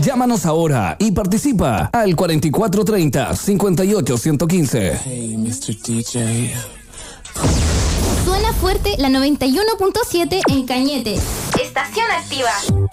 Llámanos ahora y participa al 4430-58115. Hey, Mr. DJ. Suena fuerte la 91.7 en Cañete. Estación activa.